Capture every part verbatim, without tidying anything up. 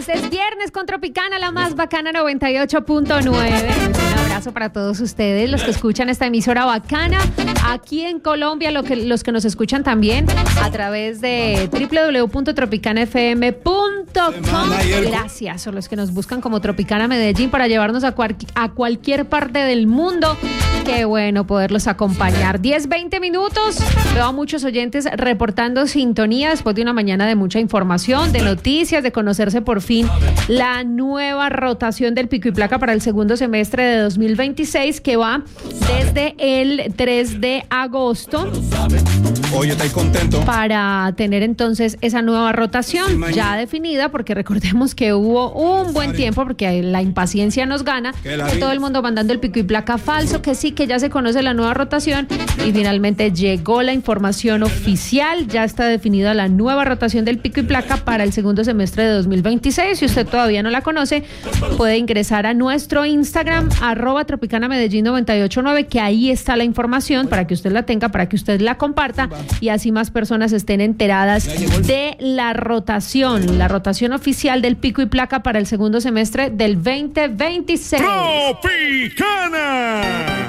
es viernes con Tropicana, la más bacana noventa y ocho punto nueve. Un abrazo para todos ustedes, los que escuchan esta emisora bacana aquí en Colombia, lo que, los que nos escuchan también a través de doble u doble u doble u punto tropicana f m punto com. Gracias a los que nos buscan como Tropicana Medellín para llevarnos a, cual, a cualquier parte del mundo. Qué bueno poderlos acompañar. diez, veinte minutos. Veo a muchos oyentes reportando sintonía después de una mañana de mucha información, de noticias, de conocerse por fin la nueva rotación del pico y placa para el segundo semestre de dos mil veintiséis, que va desde el tres de agosto. Oye, ¿estáis contento? Para tener entonces esa nueva rotación ya definida, porque recordemos que hubo un buen tiempo, porque la impaciencia nos gana, que todo el mundo mandando el pico y placa falso, que sí, que ya se conoce la nueva rotación, y finalmente llegó la información oficial. Ya está definida la nueva rotación del pico y placa para el segundo semestre de dos mil veintiséis. Si usted todavía no la conoce, puede ingresar a nuestro Instagram, arroba Tropicana Medellín noventa y ocho punto nueve, que ahí está la información para que usted la tenga, para que usted la comparta y así más personas estén enteradas de la rotación, la rotación oficial del pico y placa para el segundo semestre del veinte veintiséis. ¡Tropicana!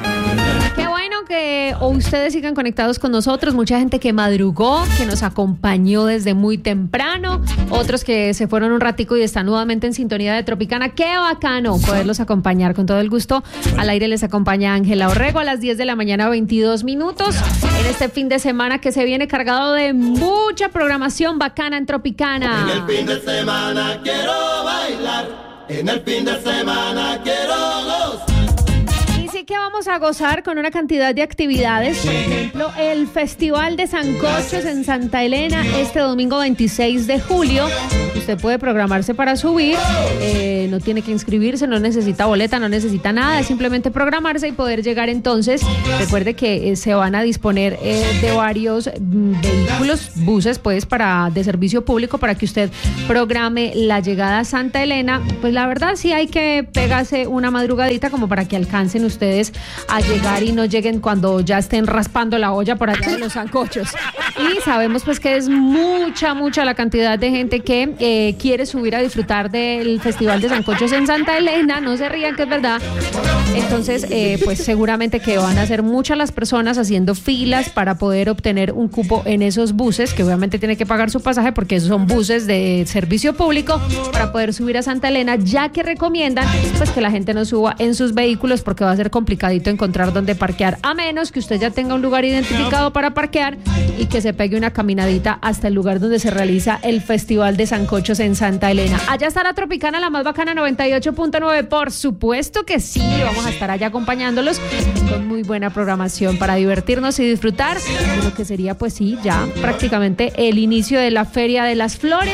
Qué bueno que ustedes sigan conectados con nosotros. Mucha gente que madrugó, que nos acompañó desde muy temprano, otros que se fueron un ratico y están nuevamente en sintonía de Tropicana. Qué bacano poderlos acompañar con todo el gusto. Al aire les acompaña Ángela Orrego a las diez de la mañana, veintidós minutos, en este fin de semana que se viene cargado de mucha programación bacana en Tropicana. En el fin de semana quiero bailar, en el fin de semana quiero gozar. Así que vamos a gozar con una cantidad de actividades. Por ejemplo, el Festival de Sancochos en Santa Elena este domingo veintiséis de julio. Usted puede programarse para subir, eh, no tiene que inscribirse, no necesita boleta, no necesita nada, es simplemente programarse y poder llegar entonces. Recuerde que eh, se van a disponer eh, de varios mm, vehículos, buses pues para de servicio público, para que usted programe la llegada a Santa Elena. Pues la verdad sí hay que pegarse una madrugadita como para que alcancen ustedes a llegar y no lleguen cuando ya estén raspando la olla por allá de los sancochos. Y sabemos pues que es mucha, mucha la cantidad de gente que eh, quiere subir a disfrutar del Festival de Sancochos en Santa Elena. No se rían, que es verdad. Entonces, eh, pues seguramente que van a ser muchas las personas haciendo filas para poder obtener un cupo en esos buses, que obviamente tiene que pagar su pasaje porque esos son buses de servicio público, para poder subir a Santa Elena, ya que recomiendan pues que la gente no suba en sus vehículos porque va a ser complicadito encontrar dónde parquear, a menos que usted ya tenga un lugar identificado para parquear y que se pegue una caminadita hasta el lugar donde se realiza el Festival de Sancochos en Santa Elena. Allá estará Tropicana, la más bacana noventa y ocho punto nueve. Por supuesto que sí, vamos a estar allá acompañándolos con muy buena programación para divertirnos y disfrutar de lo que sería pues sí, ya prácticamente el inicio de la Feria de las Flores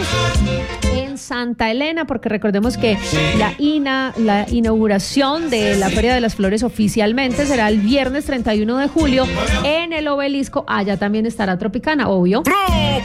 en Santa Elena, porque recordemos que la, ina, la inauguración de la Feria de las Flores oficialmente será el viernes treinta y uno de julio en el Obelisco. Allá también estará Tropicana, obvio. ¡Tropicana!